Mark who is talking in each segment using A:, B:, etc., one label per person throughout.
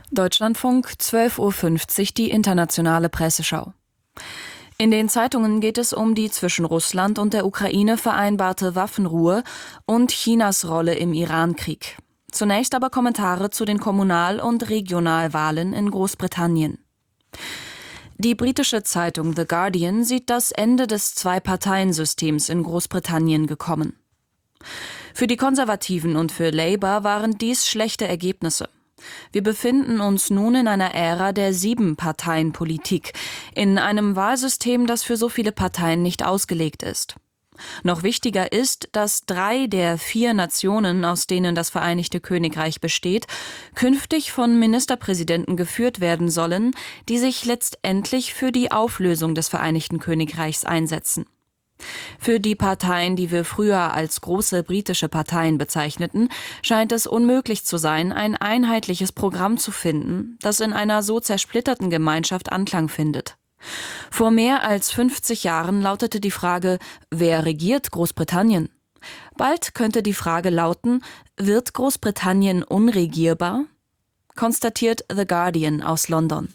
A: Deutschlandfunk, 12:50 Uhr, die internationale Presseschau. In den Zeitungen geht es um die zwischen Russland und der Ukraine vereinbarte Waffenruhe und Chinas Rolle im Iran-Krieg. Zunächst aber Kommentare zu den Kommunal- und Regionalwahlen in Großbritannien. Die britische Zeitung The Guardian sieht das Ende des Zwei-Parteien-Systems in Großbritannien gekommen. Für die Konservativen und für Labour waren dies schlechte Ergebnisse. Wir befinden uns nun in einer Ära der 7-Parteien-Politik, in einem Wahlsystem, das für so viele Parteien nicht ausgelegt ist. Noch wichtiger ist, dass 3 der 4 Nationen, aus denen das Vereinigte Königreich besteht, künftig von Ministerpräsidenten geführt werden sollen, die sich letztendlich für die Auflösung des Vereinigten Königreichs einsetzen. Für die Parteien, die wir früher als große britische Parteien bezeichneten, scheint es unmöglich zu sein, ein einheitliches Programm zu finden, das in einer so zersplitterten Gemeinschaft Anklang findet. Vor mehr als 50 Jahren lautete die Frage, wer regiert Großbritannien? Bald könnte die Frage lauten, wird Großbritannien unregierbar? Konstatiert The Guardian aus London.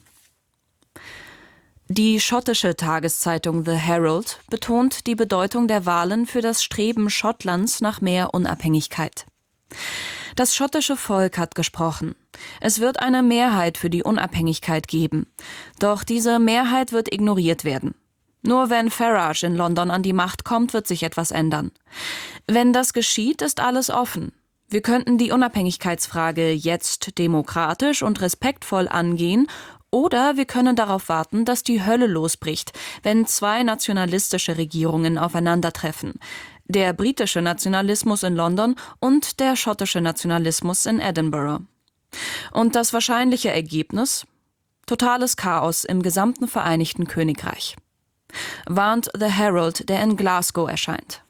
A: Die schottische Tageszeitung The Herald betont die Bedeutung der Wahlen für das Streben Schottlands nach mehr Unabhängigkeit. Das schottische Volk hat gesprochen. Es wird eine Mehrheit für die Unabhängigkeit geben. Doch diese Mehrheit wird ignoriert werden. Nur wenn Farage in London an die Macht kommt, wird sich etwas ändern. Wenn das geschieht, ist alles offen. Wir könnten die Unabhängigkeitsfrage jetzt demokratisch und respektvoll angehen, oder wir können darauf warten, dass die Hölle losbricht, wenn 2 nationalistische Regierungen aufeinandertreffen. Der britische Nationalismus in London und der schottische Nationalismus in Edinburgh. Und das wahrscheinliche Ergebnis? Totales Chaos im gesamten Vereinigten Königreich. Warnt The Herald, der in Glasgow erscheint.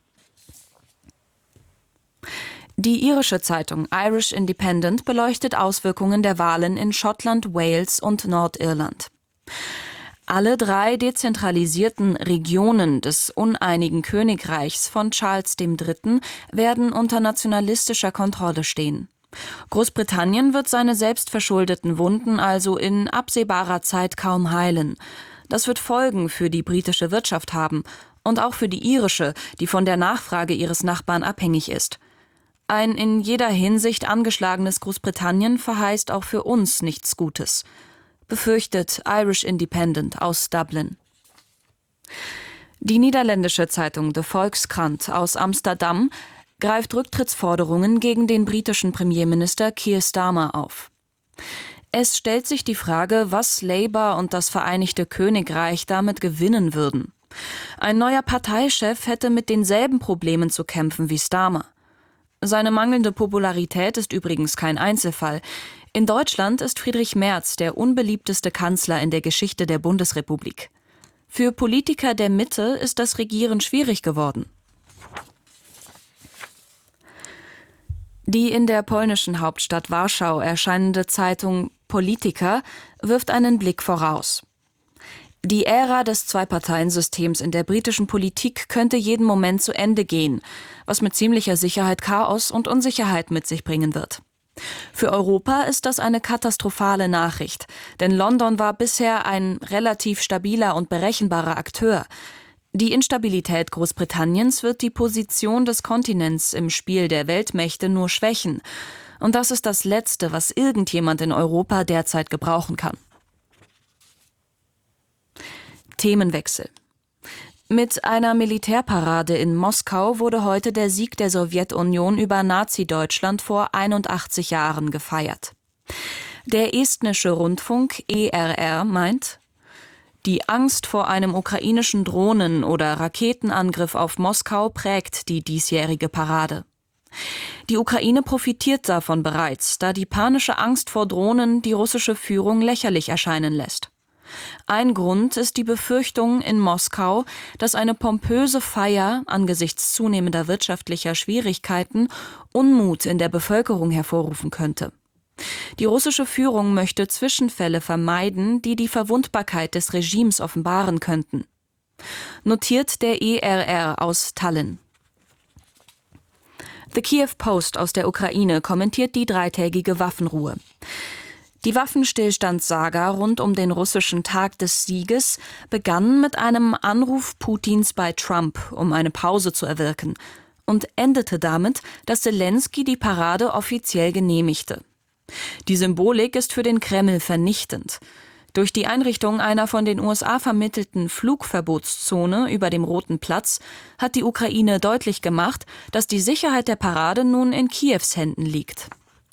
A: Die irische Zeitung Irish Independent beleuchtet Auswirkungen der Wahlen in Schottland, Wales und Nordirland. Alle 3 dezentralisierten Regionen des uneinigen Königreichs von Charles III. Werden unter nationalistischer Kontrolle stehen. Großbritannien wird seine selbstverschuldeten Wunden also in absehbarer Zeit kaum heilen. Das wird Folgen für die britische Wirtschaft haben und auch für die irische, die von der Nachfrage ihres Nachbarn abhängig ist. Ein in jeder Hinsicht angeschlagenes Großbritannien verheißt auch für uns nichts Gutes, befürchtet Irish Independent aus Dublin. Die niederländische Zeitung De Volkskrant aus Amsterdam greift Rücktrittsforderungen gegen den britischen Premierminister Keir Starmer auf. Es stellt sich die Frage, was Labour und das Vereinigte Königreich damit gewinnen würden. Ein neuer Parteichef hätte mit denselben Problemen zu kämpfen wie Starmer. Seine mangelnde Popularität ist übrigens kein Einzelfall. In Deutschland ist Friedrich Merz der unbeliebteste Kanzler in der Geschichte der Bundesrepublik. Für Politiker der Mitte ist das Regieren schwierig geworden. Die in der polnischen Hauptstadt Warschau erscheinende Zeitung Polityka wirft einen Blick voraus. Die Ära des Zwei-Parteien-Systems in der britischen Politik könnte jeden Moment zu Ende gehen, was mit ziemlicher Sicherheit Chaos und Unsicherheit mit sich bringen wird. Für Europa ist das eine katastrophale Nachricht, denn London war bisher ein relativ stabiler und berechenbarer Akteur. Die Instabilität Großbritanniens wird die Position des Kontinents im Spiel der Weltmächte nur schwächen. Und das ist das Letzte, was irgendjemand in Europa derzeit gebrauchen kann. Themenwechsel. Mit einer Militärparade in Moskau wurde heute der Sieg der Sowjetunion über Nazi-Deutschland vor 81 Jahren gefeiert. Der estnische Rundfunk ERR meint, die Angst vor einem ukrainischen Drohnen- oder Raketenangriff auf Moskau prägt die diesjährige Parade. Die Ukraine profitiert davon bereits, da die panische Angst vor Drohnen die russische Führung lächerlich erscheinen lässt. Ein Grund ist die Befürchtung in Moskau, dass eine pompöse Feier angesichts zunehmender wirtschaftlicher Schwierigkeiten Unmut in der Bevölkerung hervorrufen könnte. Die russische Führung möchte Zwischenfälle vermeiden, die die Verwundbarkeit des Regimes offenbaren könnten. Notiert der ERR aus Tallinn. The Kiev Post aus der Ukraine kommentiert die 3-tägige Waffenruhe. Die Waffenstillstandssaga rund um den russischen Tag des Sieges begann mit einem Anruf Putins bei Trump, um eine Pause zu erwirken, und endete damit, dass Selenskyj die Parade offiziell genehmigte. Die Symbolik ist für den Kreml vernichtend. Durch die Einrichtung einer von den USA vermittelten Flugverbotszone über dem Roten Platz hat die Ukraine deutlich gemacht, dass die Sicherheit der Parade nun in Kiews Händen liegt.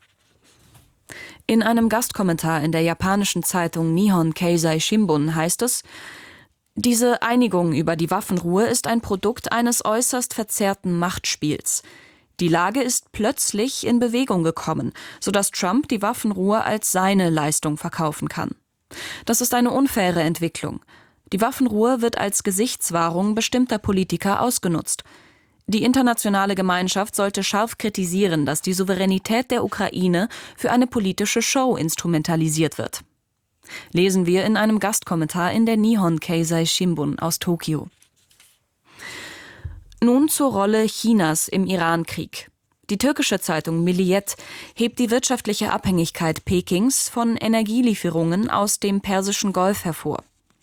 A: In einem Gastkommentar in der japanischen Zeitung Nihon Keizai Shimbun heißt es: Diese Einigung über die Waffenruhe ist ein Produkt eines äußerst verzerrten Machtspiels. Die Lage ist plötzlich in Bewegung gekommen, sodass Trump die Waffenruhe als seine Leistung verkaufen kann. Das ist eine unfaire Entwicklung. Die Waffenruhe wird als Gesichtswahrung bestimmter Politiker ausgenutzt. Die internationale Gemeinschaft sollte scharf kritisieren, dass die Souveränität der Ukraine für eine politische Show instrumentalisiert wird. Lesen wir in einem Gastkommentar in der Nihon Keizai Shimbun aus Tokio. Nun zur Rolle Chinas im Iran-Krieg. Die türkische Zeitung Milliyet hebt die wirtschaftliche Abhängigkeit Pekings von Energielieferungen aus dem Persischen Golf hervor.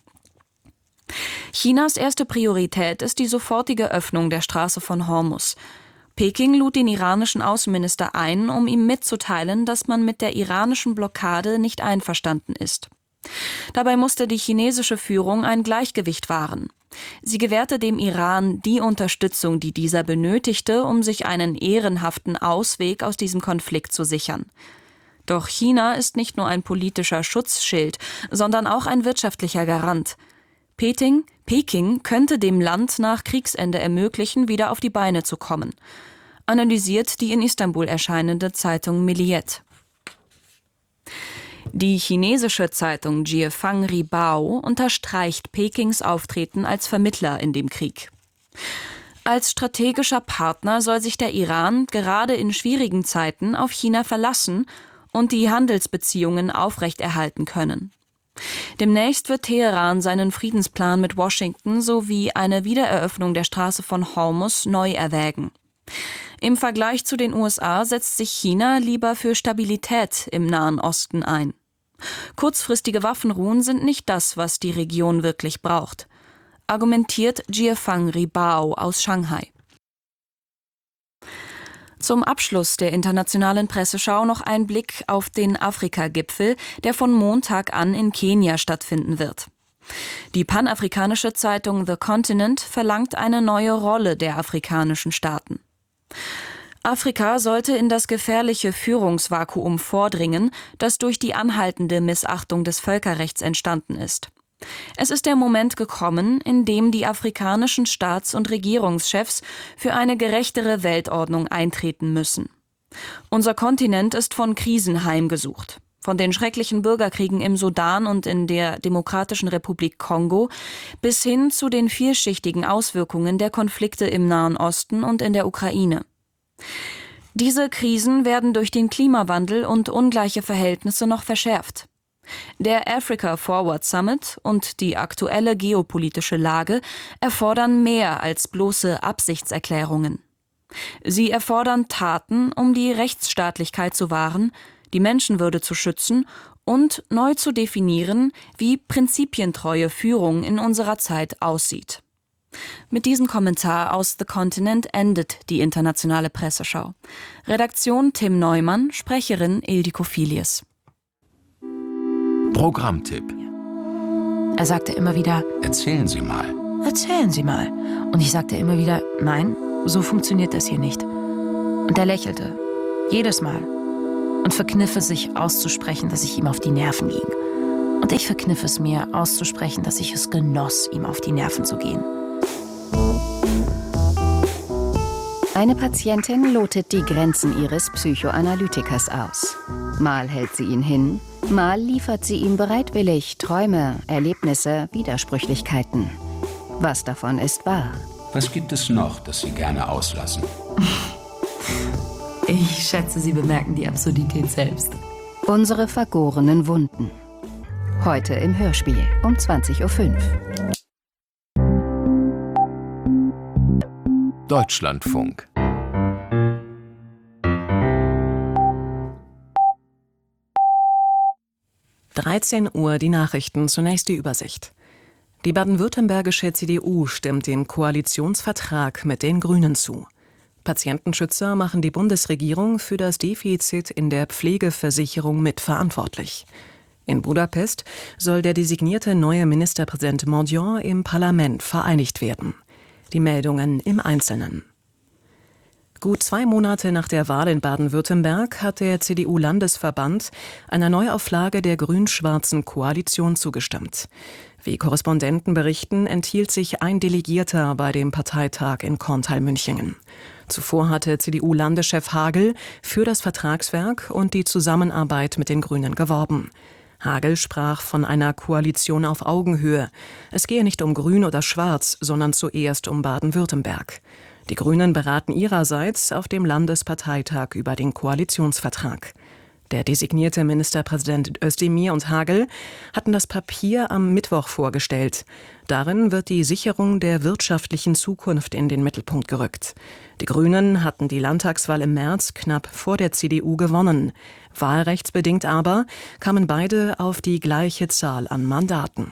A: Chinas erste Priorität ist die sofortige Öffnung der Straße von Hormuz. Peking lud den iranischen Außenminister ein, um ihm mitzuteilen, dass man mit der iranischen Blockade nicht einverstanden ist. Dabei musste die chinesische Führung ein Gleichgewicht wahren. Sie gewährte dem Iran die Unterstützung, die dieser benötigte, um sich einen ehrenhaften Ausweg aus diesem Konflikt zu sichern. Doch China ist nicht nur ein politischer Schutzschild, sondern auch ein wirtschaftlicher Garant. Peking könnte dem Land nach Kriegsende ermöglichen, wieder auf die Beine zu kommen, analysiert die in Istanbul erscheinende Zeitung Milliyet. Die chinesische Zeitung Jiefang Ribao unterstreicht Pekings Auftreten als Vermittler in dem Krieg. Als strategischer Partner soll sich der Iran gerade in schwierigen Zeiten auf China verlassen und die Handelsbeziehungen aufrechterhalten können. Demnächst wird Teheran seinen Friedensplan mit Washington sowie eine Wiedereröffnung der Straße von Hormuz neu erwägen. Im Vergleich zu den USA setzt sich China lieber für Stabilität im Nahen Osten ein. Kurzfristige Waffenruhen sind nicht das, was die Region wirklich braucht, argumentiert Jiefang Ribao aus Shanghai. Zum Abschluss der internationalen Presseschau noch ein Blick auf den Afrika-Gipfel, der von Montag an in Kenia stattfinden wird. Die panafrikanische Zeitung The Continent verlangt eine neue Rolle der afrikanischen Staaten. Afrika sollte in das gefährliche Führungsvakuum vordringen, das durch die anhaltende Missachtung des Völkerrechts entstanden ist. Es ist der Moment gekommen, in dem die afrikanischen Staats- und Regierungschefs für eine gerechtere Weltordnung eintreten müssen. Unser Kontinent ist von Krisen heimgesucht. Von den schrecklichen Bürgerkriegen im Sudan und in der Demokratischen Republik Kongo bis hin zu den vielschichtigen Auswirkungen der Konflikte im Nahen Osten und in der Ukraine. Diese Krisen werden durch den Klimawandel und ungleiche Verhältnisse noch verschärft. Der Africa Forward Summit und die aktuelle geopolitische Lage erfordern mehr als bloße Absichtserklärungen. Sie erfordern Taten, um die Rechtsstaatlichkeit zu wahren, die Menschenwürde zu schützen und neu zu definieren, wie prinzipientreue Führung in unserer Zeit aussieht. Mit diesem Kommentar aus The Continent endet die internationale Presseschau. Redaktion Tim Neumann, Sprecherin Ildiko Filius.
B: Programmtipp.
C: Er sagte immer wieder:
B: Erzählen Sie mal.
C: Erzählen Sie mal. Und ich sagte immer wieder: Nein, so funktioniert das hier nicht. Und er lächelte. Jedes Mal. Und verkniff es sich auszusprechen, dass ich ihm auf die Nerven ging. Und ich verkniff es mir auszusprechen, dass ich es genoss, ihm auf die Nerven zu gehen.
D: Eine Patientin lotet die Grenzen ihres Psychoanalytikers aus. Mal hält sie ihn hin, mal liefert sie ihm bereitwillig Träume, Erlebnisse, Widersprüchlichkeiten. Was davon ist wahr?
B: Was gibt es noch, das Sie gerne auslassen?
C: Ich schätze, Sie bemerken die Absurdität selbst.
D: Unsere vergorenen Wunden. Heute im Hörspiel um 20:05 Uhr.
E: Deutschlandfunk. 13 Uhr die Nachrichten, zunächst die Übersicht. Die baden-württembergische CDU stimmt dem Koalitionsvertrag mit den Grünen zu. Patientenschützer machen die Bundesregierung für das Defizit in der Pflegeversicherung mitverantwortlich. In Budapest soll der designierte neue Ministerpräsident Mordian im Parlament vereinigt werden. Die Meldungen im Einzelnen. Gut 2 Monate nach der Wahl in Baden-Württemberg hat der CDU-Landesverband einer Neuauflage der grün-schwarzen Koalition zugestimmt. Wie Korrespondenten berichten, enthielt sich ein Delegierter bei dem Parteitag in Korntal-Münchingen. Zuvor hatte CDU-Landeschef Hagel für das Vertragswerk und die Zusammenarbeit mit den Grünen geworben. Hagel sprach von einer Koalition auf Augenhöhe. Es gehe nicht um Grün oder Schwarz, sondern zuerst um Baden-Württemberg. Die Grünen beraten ihrerseits auf dem Landesparteitag über den Koalitionsvertrag. Der designierte Ministerpräsident Özdemir und Hagel hatten das Papier am Mittwoch vorgestellt. Darin wird die Sicherung der wirtschaftlichen Zukunft in den Mittelpunkt gerückt. Die Grünen hatten die Landtagswahl im März knapp vor der CDU gewonnen. Wahlrechtsbedingt aber kamen beide auf die gleiche Zahl an Mandaten.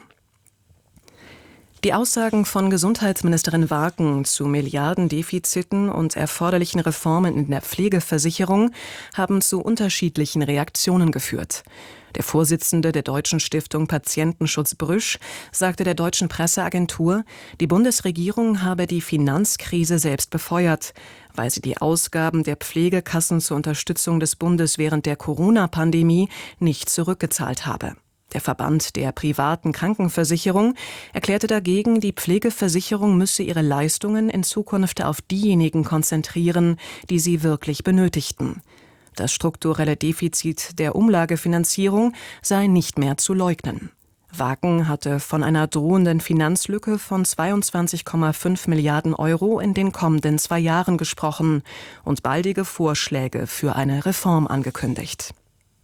E: Die Aussagen von Gesundheitsministerin Waken zu Milliardendefiziten und erforderlichen Reformen in der Pflegeversicherung haben zu unterschiedlichen Reaktionen geführt. Der Vorsitzende der Deutschen Stiftung Patientenschutz Brüsch sagte der deutschen Presseagentur, die Bundesregierung habe die Finanzkrise selbst befeuert, weil sie die Ausgaben der Pflegekassen zur Unterstützung des Bundes während der Corona-Pandemie nicht zurückgezahlt habe. Der Verband der privaten Krankenversicherung erklärte dagegen, die Pflegeversicherung müsse ihre Leistungen in Zukunft auf diejenigen konzentrieren, die sie wirklich benötigten. Das strukturelle Defizit der Umlagefinanzierung sei nicht mehr zu leugnen. Waken hatte von einer drohenden Finanzlücke von 22,5 Milliarden Euro in den kommenden 2 Jahren gesprochen und baldige Vorschläge für eine Reform angekündigt.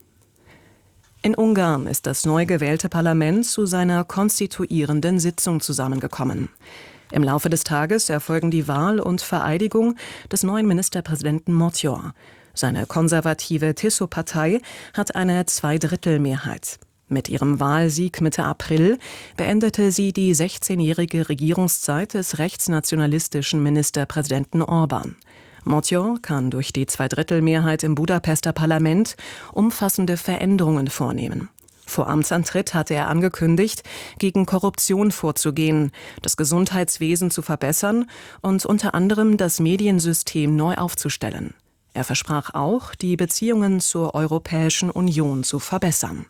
E: In Ungarn ist das neu gewählte Parlament zu seiner konstituierenden Sitzung zusammengekommen. Im Laufe des Tages erfolgen die Wahl und Vereidigung des neuen Ministerpräsidenten Mordian. Seine konservative Tiso-Partei hat eine Zweidrittelmehrheit. Mit ihrem Wahlsieg Mitte April beendete sie die 16-jährige Regierungszeit des rechtsnationalistischen Ministerpräsidenten Orbán. Mordian kann durch die Zweidrittelmehrheit im Budapester Parlament umfassende Veränderungen vornehmen. Vor Amtsantritt hatte er angekündigt, gegen Korruption vorzugehen, das Gesundheitswesen zu verbessern und unter anderem das Mediensystem neu aufzustellen. Er versprach auch, die Beziehungen zur Europäischen Union zu verbessern.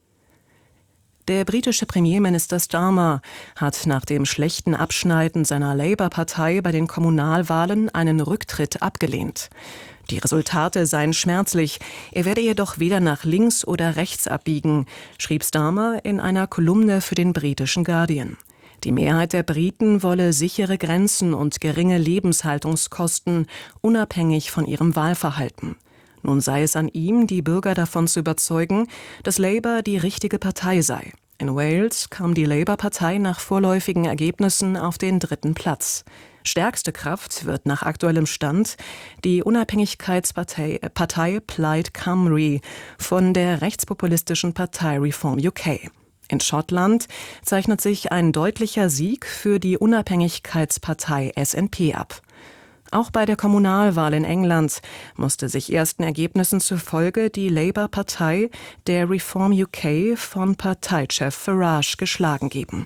E: Der britische Premierminister Starmer hat nach dem schlechten Abschneiden seiner Labour-Partei bei den Kommunalwahlen einen Rücktritt abgelehnt. Die Resultate seien schmerzlich, er werde jedoch weder nach links oder rechts abbiegen, schrieb Starmer in einer Kolumne für den britischen Guardian. Die Mehrheit der Briten wolle sichere Grenzen und geringe Lebenshaltungskosten, unabhängig von ihrem Wahlverhalten. Nun sei es an ihm, die Bürger davon zu überzeugen, dass Labour die richtige Partei sei. In Wales kam die Labour-Partei nach vorläufigen Ergebnissen auf den 3. Platz. Stärkste Kraft wird nach aktuellem Stand die Unabhängigkeitspartei Plaid Cymru von der rechtspopulistischen Partei Reform UK. In Schottland zeichnet sich ein deutlicher Sieg für die Unabhängigkeitspartei SNP ab. Auch bei der Kommunalwahl in England musste sich ersten Ergebnissen zufolge die Labour-Partei der Reform UK von Parteichef Farage geschlagen geben.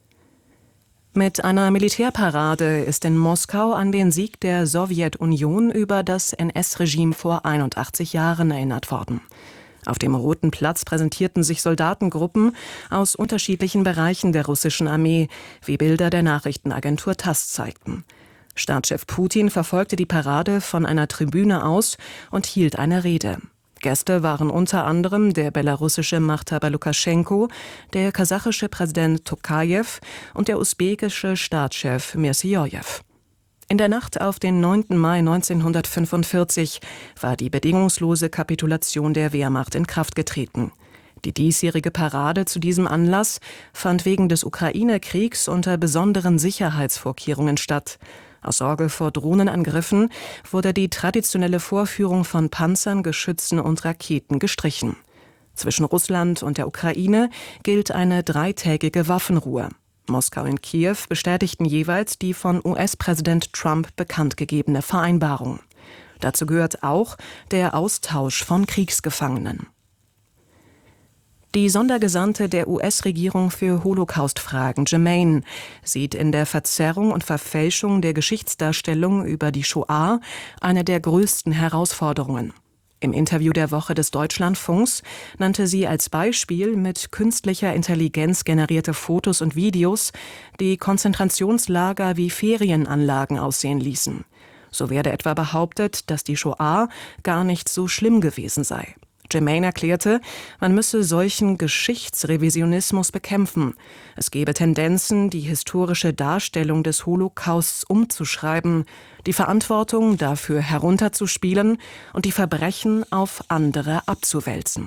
E: Mit einer Militärparade ist in Moskau an den Sieg der Sowjetunion über das NS-Regime vor 81 Jahren erinnert worden. Auf dem Roten Platz präsentierten sich Soldatengruppen aus unterschiedlichen Bereichen der russischen Armee, wie Bilder der Nachrichtenagentur TASS zeigten. Staatschef Putin verfolgte die Parade von einer Tribüne aus und hielt eine Rede. Gäste waren unter anderem der belarussische Machthaber Lukaschenko, der kasachische Präsident Tokajew und der usbekische Staatschef Mirziyojew. In der Nacht auf den 9. Mai 1945 war die bedingungslose Kapitulation der Wehrmacht in Kraft getreten. Die diesjährige Parade zu diesem Anlass fand wegen des Ukraine-Kriegs unter besonderen Sicherheitsvorkehrungen statt. Aus Sorge vor Drohnenangriffen wurde die traditionelle Vorführung von Panzern, Geschützen und Raketen gestrichen. Zwischen Russland und der Ukraine gilt eine 3-tägige Waffenruhe. Moskau und Kiew bestätigten jeweils die von US-Präsident Trump bekannt gegebene Vereinbarung. Dazu gehört auch der Austausch von Kriegsgefangenen. Die Sondergesandte der US-Regierung für Holocaust-Fragen, Germain, sieht in der Verzerrung und Verfälschung der Geschichtsdarstellung über die Shoah eine der größten Herausforderungen. Im Interview der Woche des Deutschlandfunks nannte sie als Beispiel mit künstlicher Intelligenz generierte Fotos und Videos, die Konzentrationslager wie Ferienanlagen aussehen ließen. So werde etwa behauptet, dass die Shoah gar nicht so schlimm gewesen sei. Germain erklärte, man müsse solchen Geschichtsrevisionismus bekämpfen. Es gebe Tendenzen, die historische Darstellung des Holocausts umzuschreiben, die Verantwortung dafür herunterzuspielen und die Verbrechen auf andere abzuwälzen.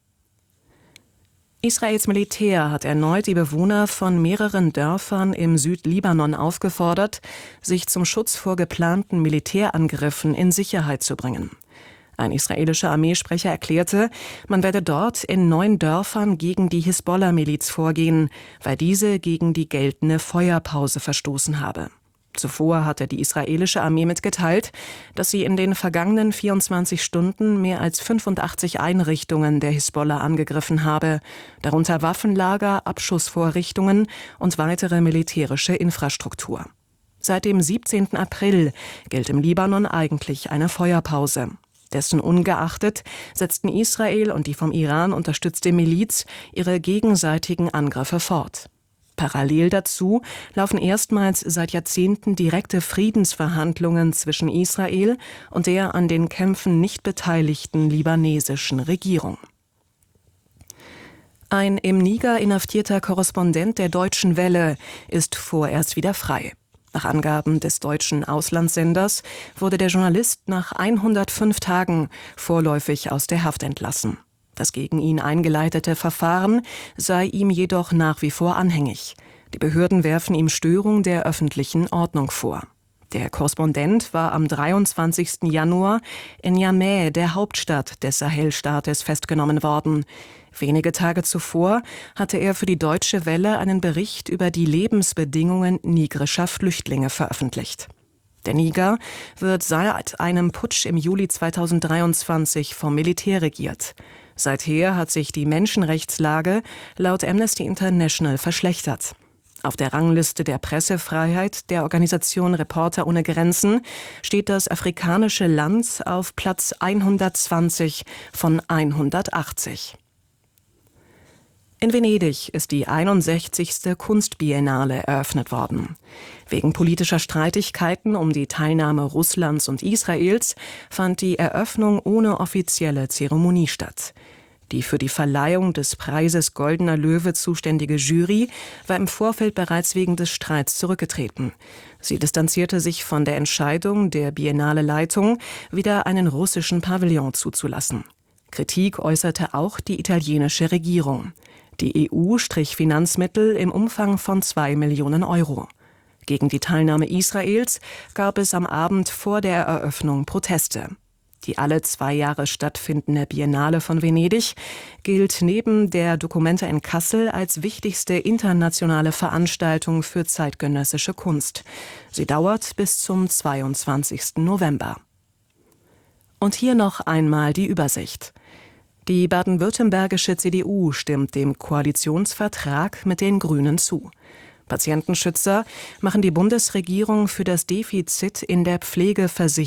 E: Israels Militär hat erneut die Bewohner von mehreren Dörfern im Südlibanon aufgefordert, sich zum Schutz vor geplanten Militärangriffen in Sicherheit zu bringen. Ein israelischer Armeesprecher erklärte, man werde dort in 9 Dörfern gegen die Hisbollah-Miliz vorgehen, weil diese gegen die geltende Feuerpause verstoßen habe. Zuvor hatte die israelische Armee mitgeteilt, dass sie in den vergangenen 24 Stunden mehr als 85 Einrichtungen der Hisbollah angegriffen habe, darunter Waffenlager, Abschussvorrichtungen und weitere militärische Infrastruktur. Seit dem 17. April gilt im Libanon eigentlich eine Feuerpause. Dessen ungeachtet setzten Israel und die vom Iran unterstützte Miliz ihre gegenseitigen Angriffe fort. Parallel dazu laufen erstmals seit Jahrzehnten direkte Friedensverhandlungen zwischen Israel und der an den Kämpfen nicht beteiligten libanesischen Regierung. Ein im Niger inhaftierter Korrespondent der Deutschen Welle ist vorerst wieder frei. Nach Angaben des deutschen Auslandssenders wurde der Journalist nach 105 Tagen vorläufig aus der Haft entlassen. Das gegen ihn eingeleitete Verfahren sei ihm jedoch nach wie vor anhängig. Die Behörden werfen ihm Störung der öffentlichen Ordnung vor. Der Korrespondent war am 23. Januar in Niamey, der Hauptstadt des Sahelstaates, festgenommen worden. Wenige Tage zuvor hatte er für die Deutsche Welle einen Bericht über die Lebensbedingungen nigrischer Flüchtlinge veröffentlicht. Der Niger wird seit einem Putsch im Juli 2023 vom Militär regiert. Seither hat sich die Menschenrechtslage laut Amnesty International verschlechtert. Auf der Rangliste der Pressefreiheit der Organisation Reporter ohne Grenzen steht das afrikanische Land auf Platz 120 von 180. In Venedig ist die 61. Kunstbiennale eröffnet worden. Wegen politischer Streitigkeiten um die Teilnahme Russlands und Israels fand die Eröffnung ohne offizielle Zeremonie statt. Die für die Verleihung des Preises Goldener Löwe zuständige Jury war im Vorfeld bereits wegen des Streits zurückgetreten. Sie distanzierte sich von der Entscheidung der Biennale-Leitung, wieder einen russischen Pavillon zuzulassen. Kritik äußerte auch die italienische Regierung. Die EU strich Finanzmittel im Umfang von 2 Millionen Euro. Gegen die Teilnahme Israels gab es am Abend vor der Eröffnung Proteste. Die alle 2 Jahre stattfindende Biennale von Venedig gilt neben der Documenta in Kassel als wichtigste internationale Veranstaltung für zeitgenössische Kunst. Sie dauert bis zum 22. November. Und hier noch einmal die Übersicht. Die baden-württembergische CDU stimmt dem Koalitionsvertrag mit den Grünen zu. Patientenschützer machen die Bundesregierung für das Defizit in der Pflegeversicherung